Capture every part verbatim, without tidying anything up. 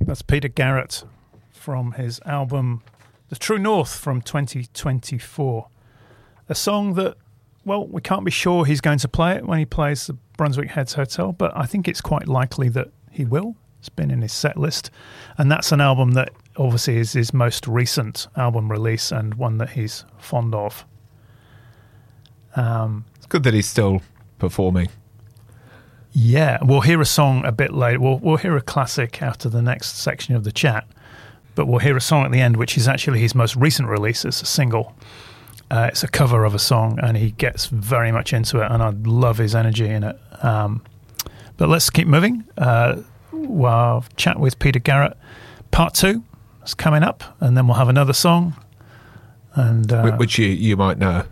That's Peter Garrett from his album The True North from twenty twenty-four. A song that, well, we can't be sure he's going to play it when he plays the Brunswick Heads Hotel, but I think it's quite likely that he will. It's been in his set list. And that's an album that obviously is his most recent album release and one that he's fond of. Um, it's good that he's still performing. Yeah, we'll hear a song a bit later. We'll, we'll hear a classic after the next section of the chat, but we'll hear a song at the end, which is actually his most recent release. It's a single. Uh, it's a cover of a song, and he gets very much into it, and I love his energy in it. Um, but let's keep moving. Uh, we'll chat with Peter Garrett. Part two is coming up, and then we'll have another song. and uh, Which you, you might know.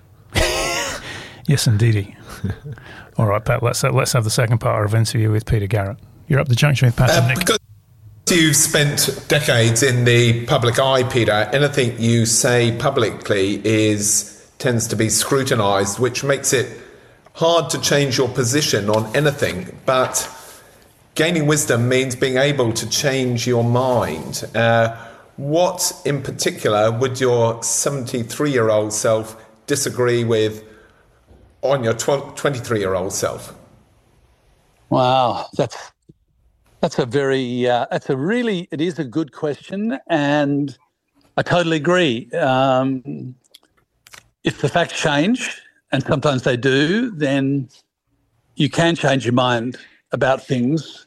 Yes, indeedy. All right, Pat, let's, uh, let's have the second part of our interview with Peter Garrett. You're up the junction with Pat and uh, Nick. Because you've spent decades in the public eye, Peter, anything you say publicly is tends to be scrutinised, which makes it hard to change your position on anything. But gaining wisdom means being able to change your mind. Uh, what in particular would your seventy-three-year-old self disagree with on your twenty-three-year-old self? Wow, that's that's a very uh, that's a really it is a good question, and I totally agree. Um, if the facts change, and sometimes they do, then you can change your mind about things.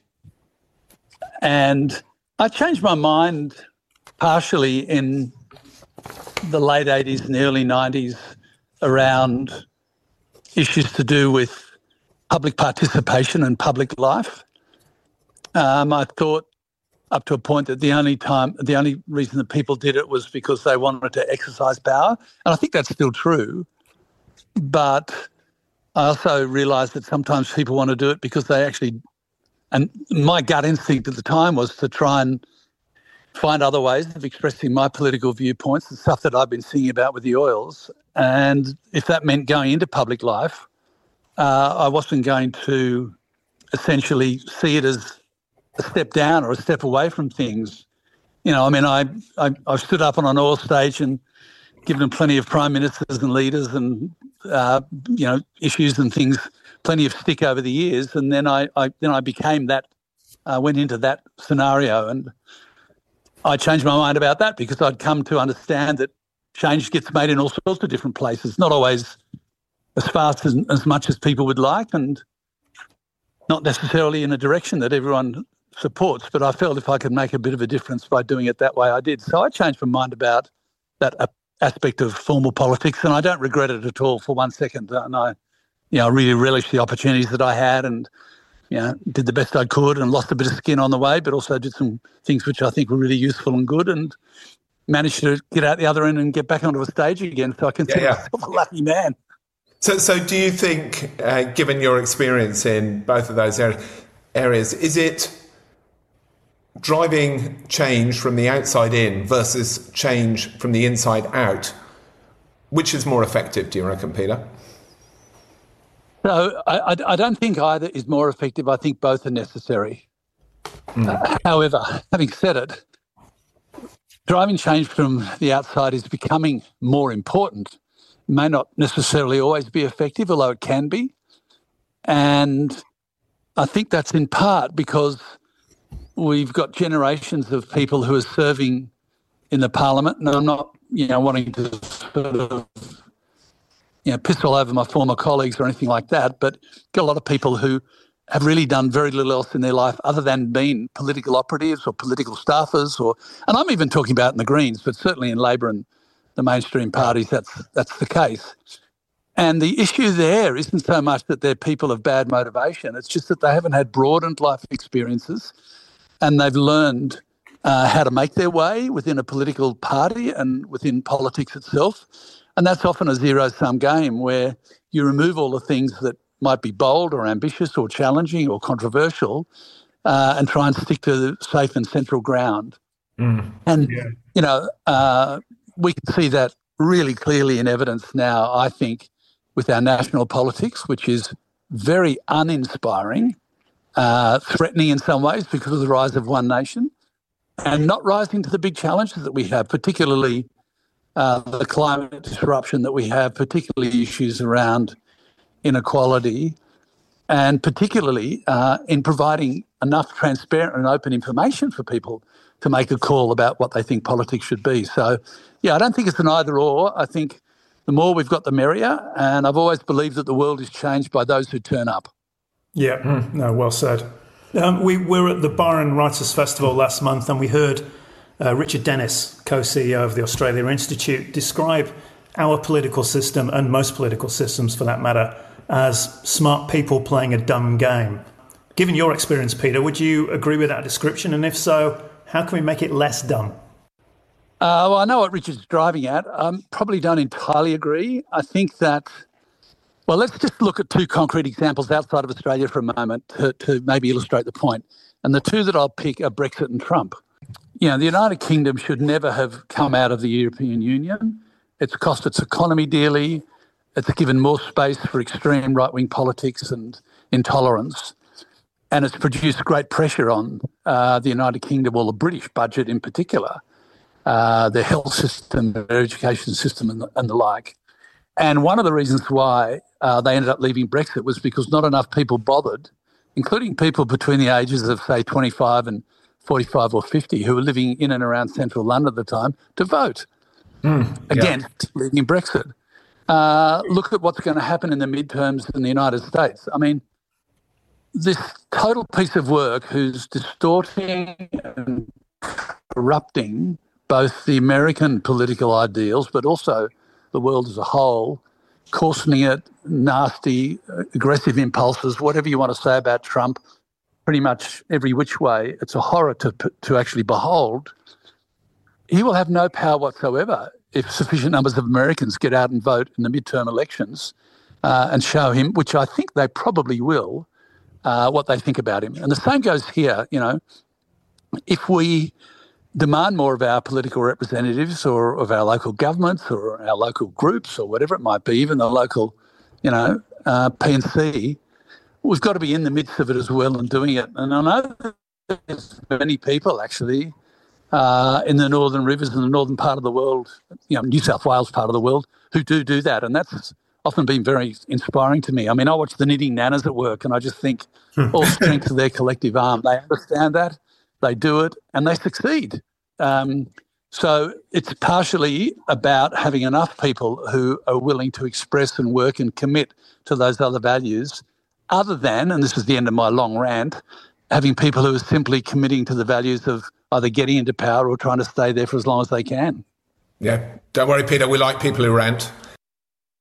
And I changed my mind partially in the late eighties and early nineties around issues to do with public participation and public life. Um, I thought up to a point that the only time, the only reason that people did it was because they wanted to exercise power. And I think that's still true. But I also realised that sometimes people want to do it because they actually, and my gut instinct at the time was to try and find other ways of expressing my political viewpoints, the stuff that I've been singing about with the oils. And if that meant going into public life, uh, I wasn't going to essentially see it as a step down or a step away from things. You know, I mean, I, I, I've stood up on an oil stage and given plenty of prime ministers and leaders and, uh, you know, issues and things, plenty of stick over the years. And then I, I then I became that, uh, went into that scenario, and I changed my mind about that because I'd come to understand that change gets made in all sorts of different places, not always as fast as, as much as people would like, and not necessarily in a direction that everyone supports. But I felt if I could make a bit of a difference by doing it that way, I did. So I changed my mind about that uh, aspect of formal politics, and I don't regret it at all for one second. And I, you know, really relish the opportunities that I had, and you know, did the best I could and lost a bit of skin on the way, but also did some things which I think were really useful and good, and managed to get out the other end and get back onto a stage again. So I consider yeah, yeah. myself a lucky man. So, so do you think, uh, given your experience in both of those areas, is it driving change from the outside in versus change from the inside out? Which is more effective, do you reckon, Peter? No, I, I don't think either is more effective. I think both are necessary. Mm. Uh, however, having said it, driving change from the outside is becoming more important. It may not necessarily always be effective, although it can be. And I think that's in part because we've got generations of people who are serving in the parliament, and I'm not, you know, wanting to sort of, you know, piss all over my former colleagues or anything like that, but got a lot of people who have really done very little else in their life other than being political operatives or political staffers, or, and I'm even talking about in the Greens, but certainly in Labor and the mainstream parties, that's that's the case. And the issue there isn't so much that they're people of bad motivation, it's just that they haven't had broadened life experiences, and they've learned uh, how to make their way within a political party and within politics itself. And that's often a zero-sum game where you remove all the things that might be bold or ambitious or challenging or controversial uh, and try and stick to the safe and central ground. Mm. And, yeah. you know, uh, we can see that really clearly in evidence now, I think, with our national politics, which is very uninspiring, uh, threatening in some ways because of the rise of one nation, and not rising to the big challenges that we have, particularly uh, the climate disruption that we have, particularly issues around inequality, and particularly uh, in providing enough transparent and open information for people to make a call about what they think politics should be. So, yeah, I don't think it's an either or. I think the more we've got, the merrier. And I've always believed that the world is changed by those who turn up. Yeah, mm. no, well said. Um, we were at the Byron Writers Festival last month, and we heard uh, Richard Dennis, co-C E O of the Australia Institute, describe our political system, and most political systems for that matter, as smart people playing a dumb game. Given your experience, Peter, would you agree with that description? And if so, how can we make it less dumb? Uh, well, I know what Richard's driving at. I um, probably don't entirely agree. I think that, well, let's just look at two concrete examples outside of Australia for a moment to, to maybe illustrate the point. And the two that I'll pick are Brexit and Trump. You know, the United Kingdom should never have come out of the European Union. It's cost its economy dearly. It's given more space for extreme right-wing politics and intolerance. And it's produced great pressure on uh, the United Kingdom, or the British budget in particular, uh, their health system, their education system and the, and the like. And one of the reasons why uh, they ended up leaving Brexit was because not enough people bothered, including people between the ages of, say, twenty-five and forty-five or fifty, who were living in and around central London at the time, to vote mm, against yeah. leaving Brexit. Uh, look at what's going to happen in the midterms in the United States. I mean, this total piece of work who's distorting and corrupting both the American political ideals but also the world as a whole, coarsening it, nasty, aggressive impulses, whatever you want to say about Trump, pretty much every which way. It's a horror to to actually behold. He will have no power whatsoever if sufficient numbers of Americans get out and vote in the midterm elections uh, and show him, which I think they probably will, uh, what they think about him. And the same goes here, you know, if we demand more of our political representatives or of our local governments or our local groups or whatever it might be, even the local, you know, uh, P and C, we've got to be in the midst of it as well and doing it. And I know there's many people actually uh, in the Northern Rivers and the northern part of the world, you know, New South Wales part of the world, who do do that. And that's often been very inspiring to me. I mean, I watch the Knitting Nanas at work and I just think all strength of their collective arm. They understand that, they do it, and they succeed. Um, so it's partially about having enough people who are willing to express and work and commit to those other values, other than, and this is the end of my long rant, having people who are simply committing to the values of either getting into power or trying to stay there for as long as they can. Yeah, don't worry, Peter, we like people who rant.